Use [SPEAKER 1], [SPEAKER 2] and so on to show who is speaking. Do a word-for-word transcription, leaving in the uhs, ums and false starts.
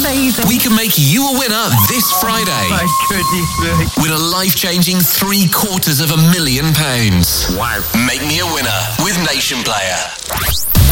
[SPEAKER 1] Amazing.
[SPEAKER 2] We can make you a winner this Friday.
[SPEAKER 1] My goodness me.
[SPEAKER 2] Win a life-changing three quarters of a million pounds.
[SPEAKER 3] Wow.
[SPEAKER 2] Make me a winner with Nation Player.